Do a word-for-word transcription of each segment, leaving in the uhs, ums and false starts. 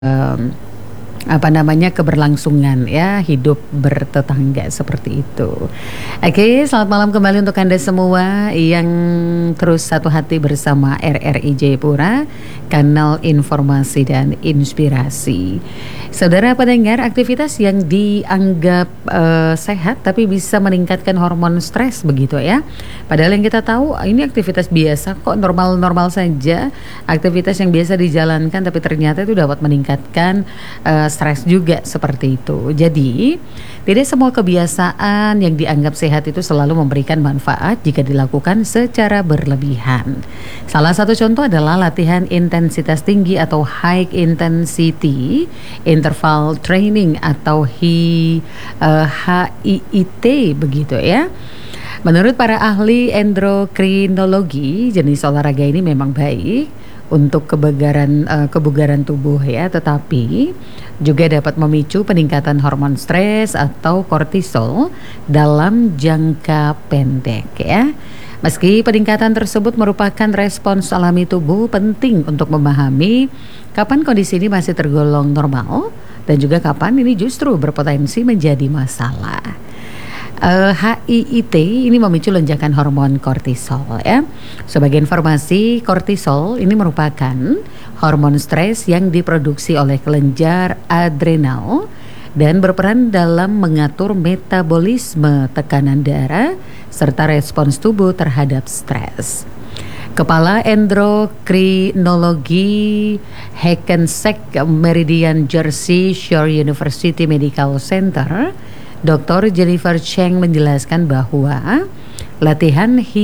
Mmm, apa namanya, keberlangsungan ya, hidup bertetangga seperti itu. Oke, selamat malam kembali untuk Anda semua yang terus satu hati bersama R R I Jayapura, kanal informasi dan inspirasi. Saudara pendengar, aktivitas yang dianggap uh, sehat tapi bisa meningkatkan hormon stres begitu ya. Padahal yang kita tahu ini aktivitas biasa kok, normal-normal saja, aktivitas yang biasa dijalankan tapi ternyata itu dapat meningkatkan uh, stres juga seperti itu. Jadi, tidak semua kebiasaan yang dianggap sehat itu selalu memberikan manfaat jika dilakukan secara berlebihan. Salah satu contoh adalah latihan intensitas tinggi atau high intensity interval training atau H I I T begitu ya. Menurut para ahli endokrinologi, jenis olahraga ini memang baik untuk kebugaran uh, kebugaran tubuh ya, tetapi juga dapat memicu peningkatan hormon stres atau kortisol dalam jangka pendek ya. Meski peningkatan tersebut merupakan respons alami tubuh, penting untuk memahami kapan kondisi ini masih tergolong normal dan juga kapan ini justru berpotensi menjadi masalah. Uh, H I I T ini memicu lonjakan hormon kortisol ya. Sebagai informasi, kortisol ini merupakan hormon stres yang diproduksi oleh kelenjar adrenal dan berperan dalam mengatur metabolisme, tekanan darah, serta respons tubuh terhadap stres. Kepala Endokrinologi Hackensack Meridian Jersey Shore University Medical Center, Doktor Jennifer Cheng menjelaskan bahwa latihan H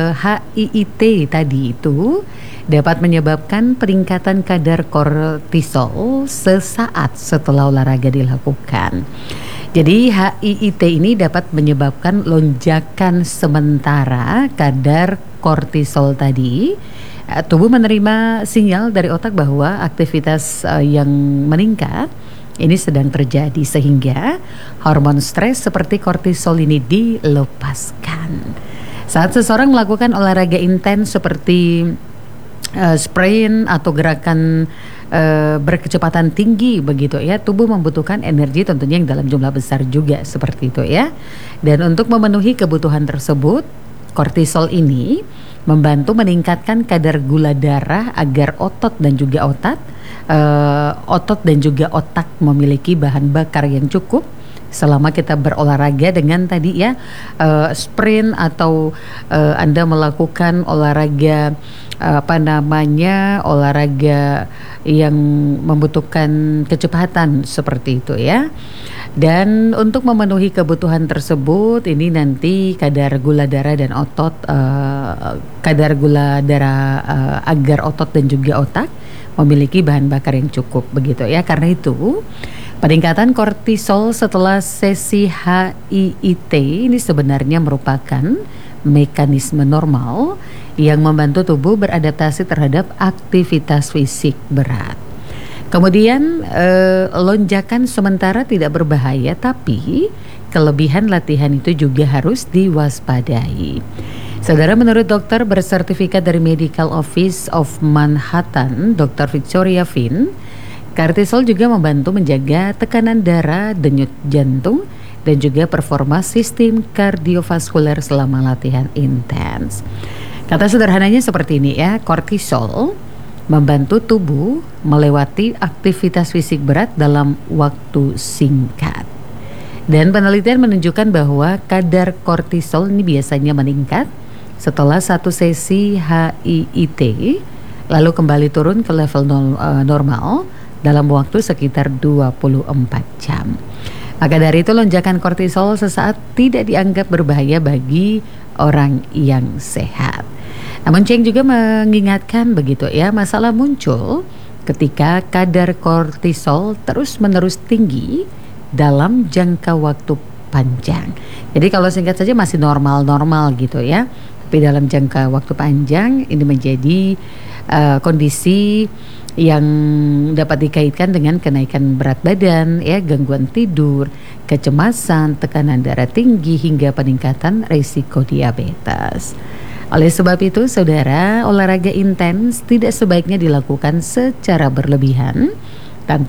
I I T tadi itu dapat menyebabkan peningkatan kadar kortisol sesaat setelah olahraga dilakukan. Jadi H I I T ini dapat menyebabkan lonjakan sementara kadar kortisol tadi. Tubuh menerima sinyal dari otak bahwa aktivitas yang meningkat ini sedang terjadi, sehingga hormon stres seperti kortisol ini dilepaskan. Saat seseorang melakukan olahraga intens seperti uh, sprint atau gerakan uh, berkecepatan tinggi begitu ya, tubuh membutuhkan energi tentunya yang dalam jumlah besar juga seperti itu ya. Dan untuk memenuhi kebutuhan tersebut, kortisol ini membantu meningkatkan kadar gula darah agar otot dan juga otak uh, otot dan juga otak memiliki bahan bakar yang cukup selama kita berolahraga dengan tadi ya uh, sprint atau uh, Anda melakukan olahraga uh, apa namanya olahraga yang membutuhkan kecepatan seperti itu ya. Dan untuk memenuhi kebutuhan tersebut, ini nanti kadar gula darah dan otot, uh, kadar gula darah uh, agar otot dan juga otak memiliki bahan bakar yang cukup begitu ya. Karena itu, peningkatan kortisol setelah sesi H I I T ini sebenarnya merupakan mekanisme normal yang membantu tubuh beradaptasi terhadap aktivitas fisik berat. Kemudian eh, lonjakan sementara tidak berbahaya, tapi kelebihan latihan itu juga harus diwaspadai. Saudara, menurut dokter bersertifikat dari Medical Office of Manhattan, Doktor Victoria Finn, kortisol juga membantu menjaga tekanan darah, denyut jantung, dan juga performa sistem kardiovaskuler selama latihan intens. Kata sederhananya seperti ini ya, kortisol membantu tubuh melewati aktivitas fisik berat dalam waktu singkat. Dan penelitian menunjukkan bahwa kadar kortisol ini biasanya meningkat setelah satu sesi H I I T, lalu kembali turun ke level normal dalam waktu sekitar dua puluh empat jam. Maka dari itu lonjakan kortisol sesaat tidak dianggap berbahaya bagi orang yang sehat. Namun Cheng juga mengingatkan begitu ya, masalah muncul ketika kadar kortisol terus-menerus tinggi dalam jangka waktu panjang. Jadi kalau singkat saja masih normal-normal gitu ya, tapi dalam jangka waktu panjang ini menjadi uh, kondisi yang dapat dikaitkan dengan kenaikan berat badan ya, gangguan tidur, kecemasan, tekanan darah tinggi, hingga peningkatan risiko diabetes. Oleh sebab itu, saudara, olahraga intens tidak sebaiknya dilakukan secara berlebihan